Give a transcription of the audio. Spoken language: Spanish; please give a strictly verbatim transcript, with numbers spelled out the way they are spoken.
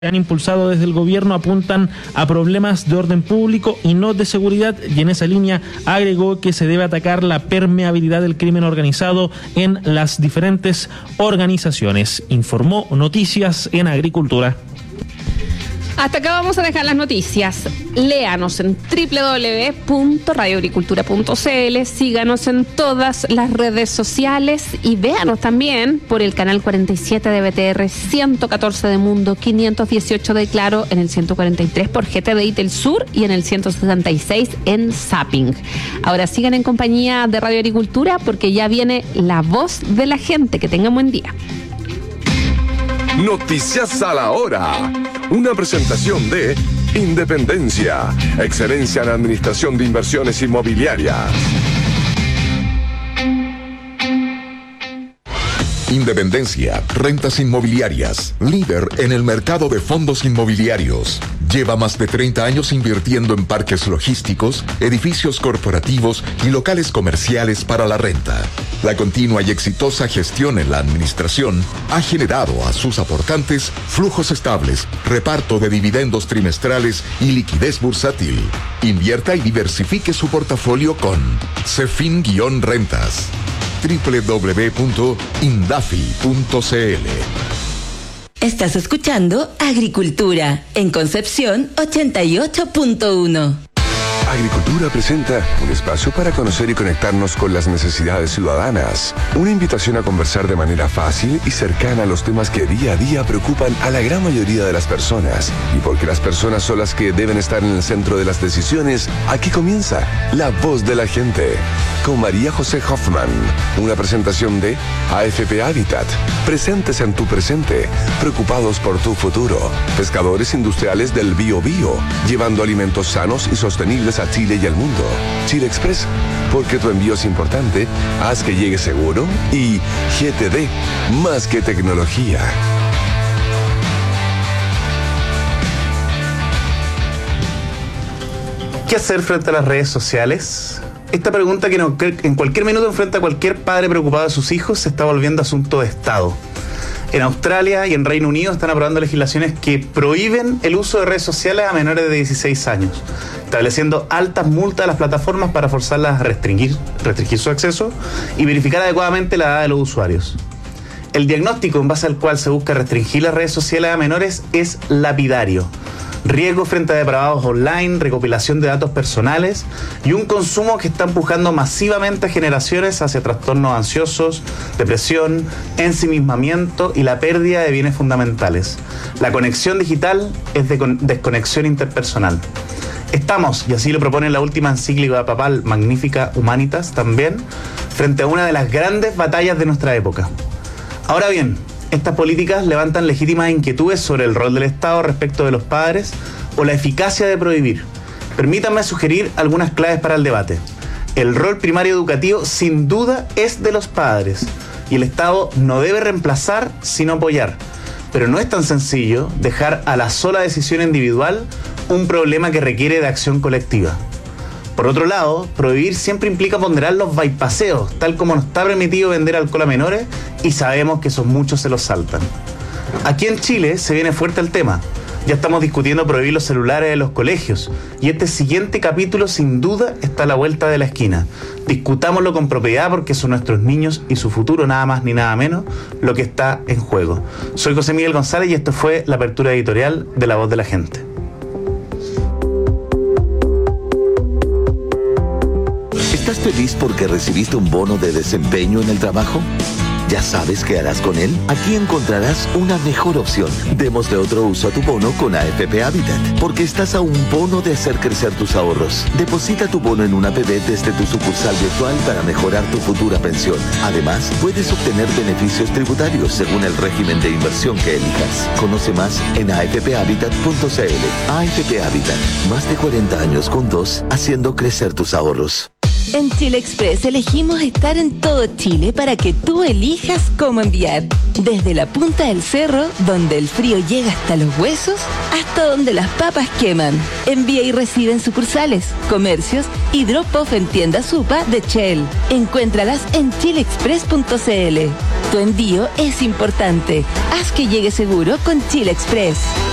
han impulsado desde el gobierno apuntan a problemas de orden público y no de seguridad, y en esa línea agregó que se debe atacar la permeabilidad del crimen organizado en las diferentes organizaciones. Informó Noticias en Agricultura. Hasta acá vamos a dejar las noticias. Léanos en doble u doble u doble u punto radio agricultura punto c l, síganos en todas las redes sociales y véanos también por el canal cuarenta y siete de B T R, ciento catorce de Mundo, quinientos dieciocho de Claro, en el ciento cuarenta y tres por G T D I del Sur y en el ciento sesenta y seis en Zapping. Ahora sigan en compañía de Radio Agricultura porque ya viene La Voz de la Gente. Que tengan buen día. Noticias a la hora. Una presentación de Independencia, excelencia en administración de inversiones inmobiliarias. Independencia, rentas inmobiliarias, líder en el mercado de fondos inmobiliarios. Lleva más de treinta años invirtiendo en parques logísticos, edificios corporativos y locales comerciales para la renta. La continua y exitosa gestión en la administración ha generado a sus aportantes flujos estables, reparto de dividendos trimestrales y liquidez bursátil. Invierta y diversifique su portafolio con Cefin-Rentas. doble u doble u doble u punto indafi punto c l. Estás escuchando Agricultura en Concepción ochenta y ocho punto uno. Agricultura presenta un espacio para conocer y conectarnos con las necesidades ciudadanas. Una invitación a conversar de manera fácil y cercana a los temas que día a día preocupan a la gran mayoría de las personas. Y porque las personas son las que deben estar en el centro de las decisiones, aquí comienza La Voz de la Gente, con María José Hoffman. Una presentación de A F P Habitat. Presentes en tu presente, preocupados por tu futuro. Pescadores industriales del Bio Bio, llevando alimentos sanos y sostenibles a Chile y al mundo. Chile Express, porque tu envío es importante, haz que llegue seguro. Y G T D, más que tecnología. ¿Qué hacer frente a las redes sociales? Esta pregunta que en cualquier minuto enfrenta a cualquier padre preocupado de sus hijos se está volviendo asunto de Estado. En Australia y en Reino Unido están aprobando legislaciones que prohíben el uso de redes sociales a menores de dieciséis años, estableciendo altas multas a las plataformas para forzarlas a restringir, restringir su acceso y verificar adecuadamente la edad de los usuarios. El diagnóstico en base al cual se busca restringir las redes sociales a menores es lapidario. Riesgo frente a depravados online, recopilación de datos personales y un consumo que está empujando masivamente a generaciones hacia trastornos ansiosos, depresión, ensimismamiento y la pérdida de bienes fundamentales. La conexión digital es de desconexión interpersonal. Estamos, y así lo propone la última encíclica papal Magnificat Humanitas, también frente a una de las grandes batallas de nuestra época. Ahora bien, estas políticas levantan legítimas inquietudes sobre el rol del Estado respecto de los padres o la eficacia de prohibir. Permítanme sugerir algunas claves para el debate. El rol primario educativo sin duda es de los padres y el Estado no debe reemplazar sino apoyar. Pero no es tan sencillo dejar a la sola decisión individual un problema que requiere de acción colectiva. Por otro lado, prohibir siempre implica ponderar los bypaseos, tal como no está permitido vender alcohol a menores y sabemos que esos muchos se los saltan. Aquí en Chile se viene fuerte el tema. Ya estamos discutiendo prohibir los celulares de los colegios y este siguiente capítulo sin duda está a la vuelta de la esquina. Discutámoslo con propiedad porque son nuestros niños y su futuro, nada más ni nada menos, lo que está en juego. Soy José Miguel González y esto fue la apertura editorial de La Voz de la Gente. ¿Estás feliz porque recibiste un bono de desempeño en el trabajo? ¿Ya sabes qué harás con él? Aquí encontrarás una mejor opción. Démosle otro uso a tu bono con A F P Habitat, porque estás a un bono de hacer crecer tus ahorros. Deposita tu bono en una A P B desde tu sucursal virtual para mejorar tu futura pensión. Además, puedes obtener beneficios tributarios según el régimen de inversión que elijas. Conoce más en a f p habitat punto c l. A F P Habitat, más de cuarenta años juntos, haciendo crecer tus ahorros. En Chile Express elegimos estar en todo Chile para que tú elijas cómo enviar. Desde la punta del cerro, donde el frío llega hasta los huesos, hasta donde las papas queman. Envía y recibe en sucursales, comercios y drop-off en tiendas Supa de Shell. Encuéntralas en chile express punto c l. Tu envío es importante. Haz que llegue seguro con Chile Express.